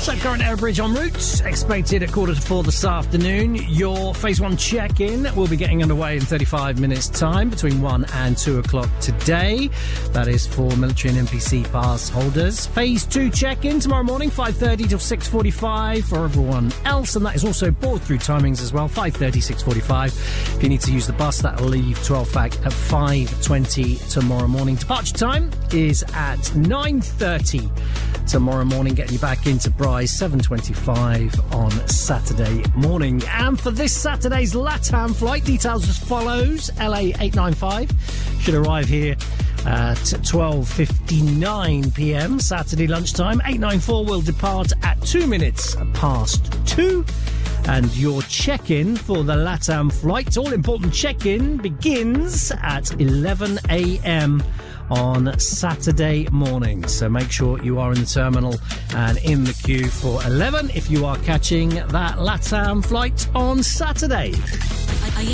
So current air bridge en route, expected at 4:45 this afternoon. Your Phase 1 check-in will be getting underway in 35 minutes' time between 1 and 2 o'clock today. That is for military and NPC pass holders. Phase 2 check-in tomorrow morning, 5:30 till 6:45 for everyone else, and that is also board through timings as well, 5:30, 6:45. If you need to use the bus, that will leave 12 back at 5:20 tomorrow morning. Departure time is at 9:30 tomorrow morning, getting you back into Bryce, 7:25 on Saturday morning. And for this Saturday's LATAM flight, details as follows. LA 895 should arrive here at 12:59 p.m. Saturday lunchtime. 894 will depart at 2 minutes past 2. And your check-in for the LATAM flight, all-important check-in, begins at 11 a.m. on Saturday morning. So make sure you are in the terminal and in the queue for 11 if you are catching that LATAM flight on Saturday.